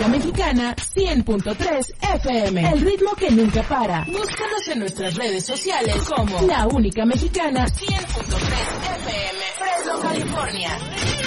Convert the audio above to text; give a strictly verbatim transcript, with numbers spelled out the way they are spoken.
única mexicana cien punto tres F M. El ritmo que nunca para. Búscanos en nuestras redes sociales como La Única Mexicana cien punto tres F M. Fresno, California.